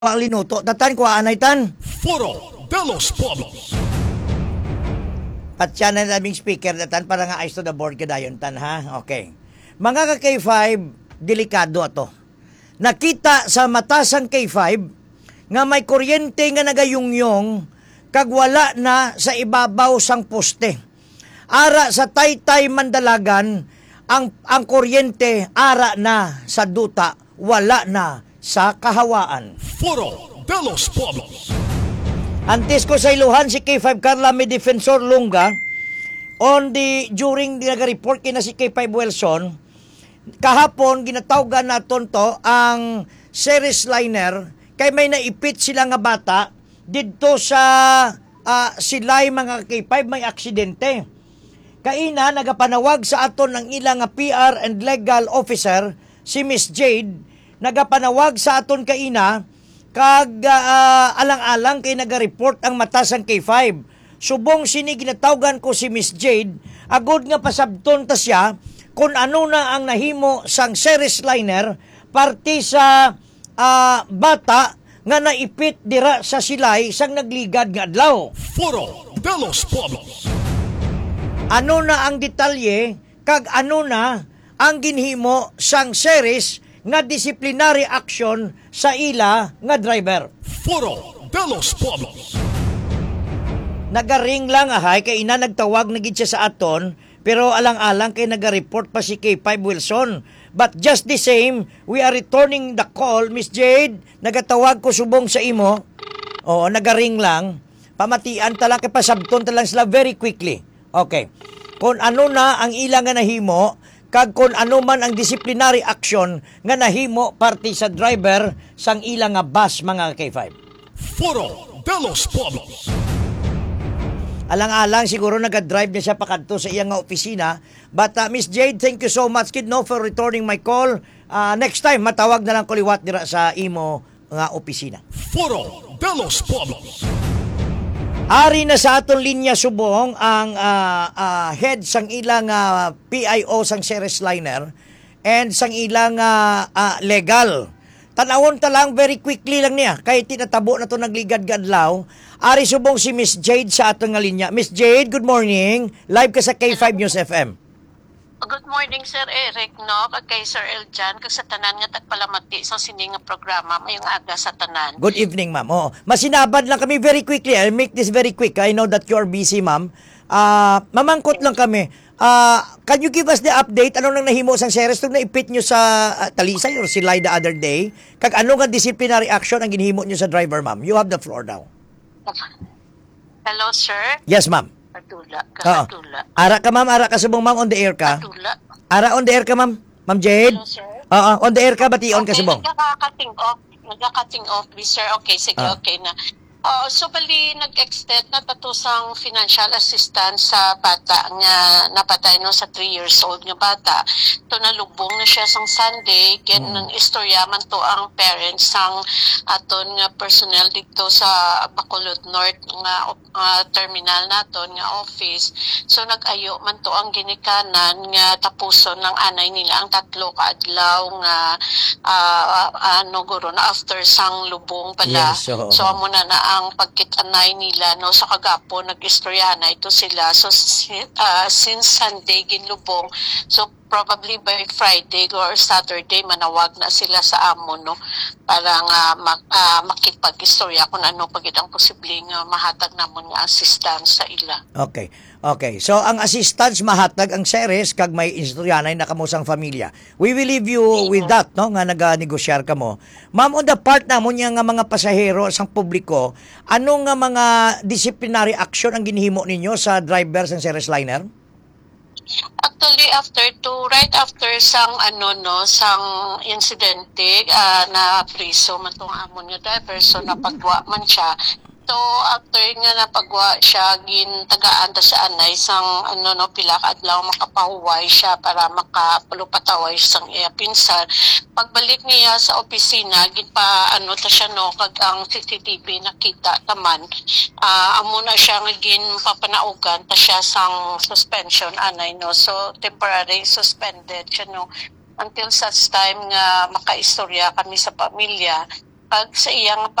ang linuto. Tatan ko anay tan. Foro de los Pueblos. At siya na naming speaker datan para nga ayos to the board kadayon tan ha. Okay. Mga ka-K5, delikado ato. Nakita sa matasang K5 nga may kuryente nga nagayungyong kag wala na sa ibabaw sang poste. Ara sa Taytay Mandalagan ang kuryente ara na sa duta, wala na sa kahawaan. Foro de los Pueblos. Antes ko sa iluhan si K5 Carla may Defensor Lunga during nag-report kina si K5 Wilson kahapon ginatawgan naton to ang series liner kay may naipit sila nga bata didto sa silay mga K5 may aksidente. Kaina nagapanawag sa aton ang ilang nga PR and legal officer si Miss Jade nagapanawag sa aton kaina kag alang-alang kay naga-report ang matasang K5. Subong sini ginatawgan ko si Miss Jade, agod nga pasabton ta siya kung ano na ang nahimo sang series liner parte sa bata nga naipit dira sa silay sang nagligad nga adlaw. Foro de los Pueblos. Ano na ang detalye kag ano na ang ginhimo sang series nga disciplinary action sa ila nga driver. Foro de los Pueblos. Nagaring lang kay ina nagtawag na gid siya sa aton pero alang-alang kay naga-report pa si K5 Wilson. But just the same, we are returning the call, Miss Jade. Nagatawag ko subong sa imo. Oo, nagaring lang. Pamatian tala kay pasabton talang sila very quickly. Okay. Kung ano na ang ilang nga nahimo, kag kung ano man ang disciplinary action nga nahimo parte sa driver sang ilang nga bus mga K5. Foro de los Pueblos. Alang-alang siguro nag-drive niya siya pakadto sa iyang nga opisina. But Miss Jade, thank you so much kid no for returning my call. Next time matawag na lang ko liwat dira sa imo nga opisina. Foro de los Pueblos. Ari na sa aton linya subong ang head sang ilang PIO sang series liner and sang ilang legal. Tanawon ta lang very quickly lang niya kay tinatabo na to nagligad-gadlaw. Ari subong si Miss Jade sa aton nga linya. Miss Jade, good morning. Live ka sa K5 News FM. Good morning, Sir Eric, no? Kag kay Sir Eljan, kag sa tanan nga tagpalamati sa sining nga programa, mayong aga sa tanan. Good evening, ma'am. Masinabad lang kami very quickly. I'll make this very quick. I know that you're busy, ma'am. Mamangkot lang kami. Can you give us the update? Ano nang nahimo sang series nung naipit nyo sa Talisay or Silay the other day? Kag ano nga disciplinary action ang ginhimo nyo sa driver, ma'am? You have the floor now. Hello, sir? Yes, ma'am. Katula, Oo. katula. Ara ka, ma'am. Ara ka subong, ma'am. On the air ka. Katula. Ara, on the air ka, ma'am. Ma'am Jade. Hello, sir? Oo, on the air ka. Bati-on ka Okay, subong. nagka-cutting off, sir. Okay, sige, okay na. So bali nag-extend na tatusang financial assistance sa bata nga napatay no sa 3 years old nga bata. To nalubong na siya sang Sunday ken nang istorya man to ang parents sang aton nga personnel dito sa Bacolod North nga terminal naton nga office. So nag-ayo man to ang ginikanan nga tapuson ng anay nila ang 3 ka adlaw nga guro na after sang lubong pala. Yes, so amo na ang pagkitanay nila no sa kagapo nag-istorya na ito sila so since Sunday ginlubong so probably by Friday or Saturday manawag na sila sa amo no para nga makipag-istorya kung ano pagid ang posibleng mahatag namon nga assistance sa ila. Okay. Okay. So ang assistance mahatag ang series kag may istoryanay na kamo sang familia. We will leave you with that no nga naga-negosyar kamo. Ma'am, on the part namon nga mga pasahero sang publiko, ano nga mga disciplinary action ang ginhimo ninyo sa driver sang series liner? Actually right after sang sang insidente na priso man tong amon nga driver so napagwa man siya. So after nga napagwa siya gintagaan ta sa anay sang pila ka adlaw makapahuway siya para makapalupataway sang iya pinsan. Pagbalik niya sa opisina ginpa ta siya no kag ang CCTV nakita taman amo na siya nga ginpapanaugan ta siya sang suspension anay no so temporary suspended siya no until such time nga makaistorya kami sa pamilya kag sa iyang